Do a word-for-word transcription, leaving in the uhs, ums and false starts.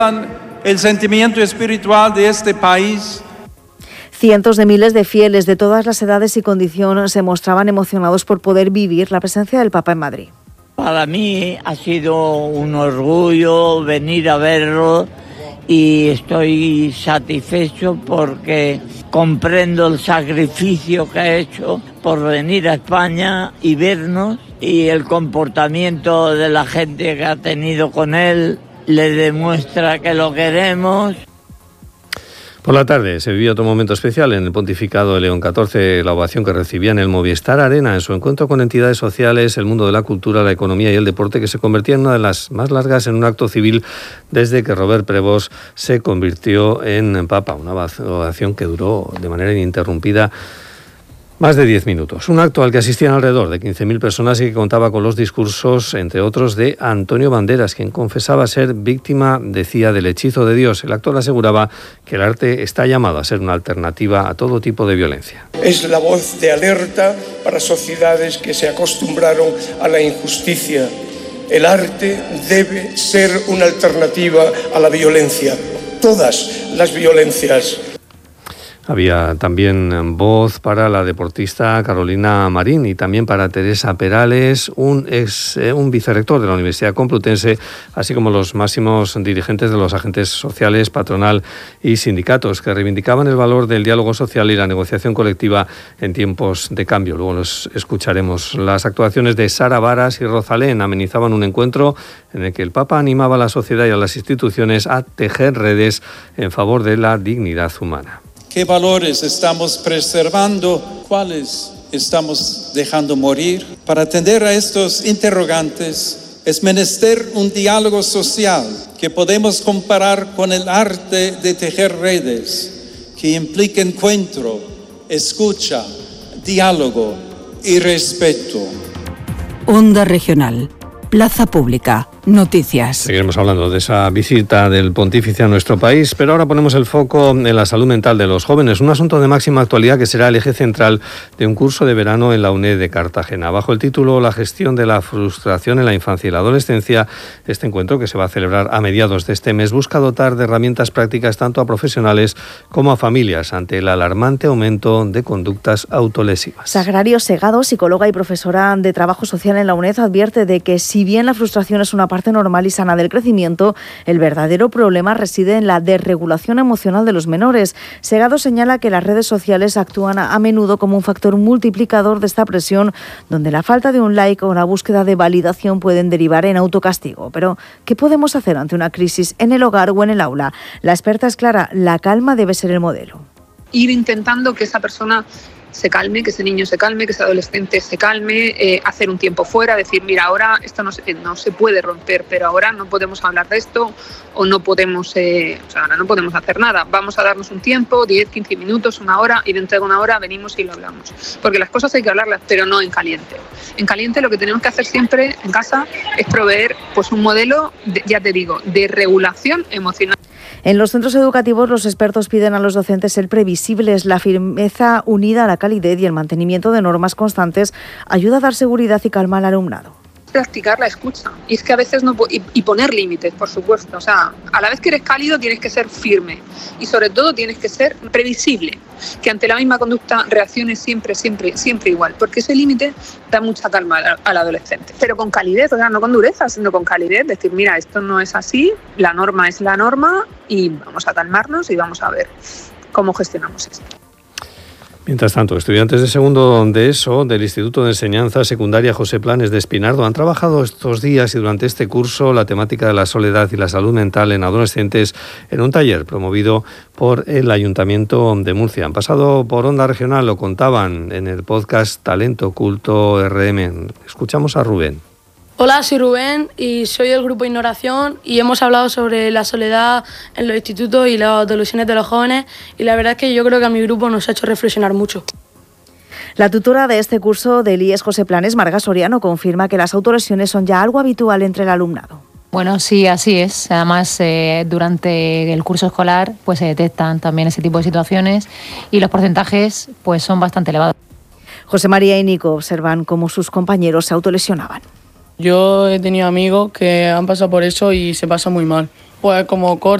El sentimiento espiritual de este país. Cientos de miles de fieles de todas las edades y condiciones se mostraban emocionados por poder vivir la presencia del Papa en Madrid. Para mí ha sido un orgullo venir a verlo y estoy satisfecho porque comprendo el sacrificio que ha hecho por venir a España y vernos, y el comportamiento de la gente que ha tenido con él le demuestra que lo queremos. Por la tarde se vivió otro momento especial en el pontificado de León catorce, la ovación que recibía en el Movistar Arena en su encuentro con entidades sociales, el mundo de la cultura, la economía y el deporte, que se convertía en una de las más largas en un acto civil desde que Robert Prevost se convirtió en Papa, una ovación que duró de manera ininterrumpida más de diez minutos. Un acto al que asistían alrededor de quince mil personas y que contaba con los discursos, entre otros, de Antonio Banderas, quien confesaba ser víctima, decía, del hechizo de Dios. El actor aseguraba que el arte está llamado a ser una alternativa a todo tipo de violencia. Es la voz de alerta para sociedades que se acostumbraron a la injusticia. El arte debe ser una alternativa a la violencia, todas las violencias. Había también voz para la deportista Carolina Marín y también para Teresa Perales, un ex eh, un vicerrector de la Universidad Complutense, así como los máximos dirigentes de los agentes sociales, patronal y sindicatos, que reivindicaban el valor del diálogo social y la negociación colectiva en tiempos de cambio. Luego los escucharemos. Las actuaciones de Sara Varas y Rosalén amenizaban un encuentro en el que el Papa animaba a la sociedad y a las instituciones a tejer redes en favor de la dignidad humana. ¿Qué valores estamos preservando? ¿Cuáles estamos dejando morir? Para atender a estos interrogantes es menester un diálogo social que podemos comparar con el arte de tejer redes, que implica encuentro, escucha, diálogo y respeto. Onda Regional, Plaza Pública. Noticias. Seguiremos hablando de esa visita del pontífice a nuestro país, pero ahora ponemos el foco en la salud mental de los jóvenes, un asunto de máxima actualidad que será el eje central de un curso de verano en la UNED de Cartagena. Bajo el título La gestión de la frustración en la infancia y la adolescencia, este encuentro, que se va a celebrar a mediados de este mes, busca dotar de herramientas prácticas tanto a profesionales como a familias ante el alarmante aumento de conductas autolesivas. Sagrario Segado, psicóloga y profesora de trabajo social en la UNED, advierte de que si bien la frustración es una parte normal y sana del crecimiento, el verdadero problema reside en la desregulación emocional de los menores. Segado señala que las redes sociales actúan a menudo como un factor multiplicador de esta presión, donde la falta de un like o la búsqueda de validación pueden derivar en autocastigo. Pero, ¿qué podemos hacer ante una crisis en el hogar o en el aula? La experta es clara, la calma debe ser el modelo. Ir intentando que esa persona se calme, que ese niño se calme, que ese adolescente se calme, eh, hacer un tiempo fuera, decir, mira, ahora esto no se, no se puede romper, pero ahora no podemos hablar de esto o no podemos, eh, o sea, ahora no podemos hacer nada. Vamos a darnos un tiempo, diez, quince minutos, una hora, y dentro de una hora venimos y lo hablamos. Porque las cosas hay que hablarlas, pero no en caliente. En caliente lo que tenemos que hacer siempre en casa es proveer pues un modelo, de, ya te digo, de regulación emocional. En los centros educativos, los expertos piden a los docentes ser previsibles. La firmeza unida a la calidez y el mantenimiento de normas constantes ayuda a dar seguridad y calma al alumnado. Practicar la escucha y es que a veces no y, y poner límites, por supuesto, o sea, a la vez que eres cálido tienes que ser firme y sobre todo tienes que ser previsible, que ante la misma conducta reacciones siempre, siempre, siempre igual, porque ese límite da mucha calma al, al adolescente, pero con calidez, o sea, no con dureza, sino con calidez, decir, mira, esto no es así, la norma es la norma y vamos a calmarnos y vamos a ver cómo gestionamos esto. Mientras tanto, estudiantes de segundo de ESO del Instituto de Enseñanza Secundaria José Planes de Espinardo han trabajado estos días y durante este curso la temática de la soledad y la salud mental en adolescentes en un taller promovido por el Ayuntamiento de Murcia. Han pasado por Onda Regional, lo contaban en el podcast Talento Oculto R M. Escuchamos a Rubén. Hola, soy Rubén y soy del grupo Ignoración y hemos hablado sobre la soledad en los institutos y las delusiones de los jóvenes y la verdad es que yo creo que a mi grupo nos ha hecho reflexionar mucho. La tutora de este curso del I E S José Planes, Marga Soriano, confirma que las autolesiones son ya algo habitual entre el alumnado. Bueno, sí, así es. Además, eh, durante el curso escolar pues se detectan también ese tipo de situaciones y los porcentajes pues son bastante elevados. José María y Nico observan cómo sus compañeros se autolesionaban. Yo he tenido amigos que han pasado por eso y se pasa muy mal. pues como cortes